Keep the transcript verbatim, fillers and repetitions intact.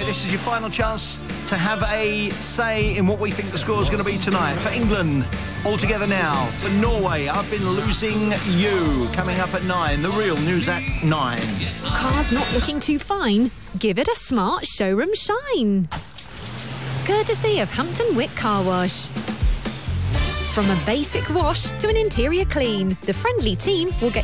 this is your final chance to have a say in what we think the score is going to be tonight. For England, all together now. For Norway, I've Been Losing You. Coming up at nine, the real news at nine. Car's not looking too fine? Give it a smart showroom shine. Courtesy of Hampton Wick Car Wash. From a basic wash to an interior clean, the friendly team will get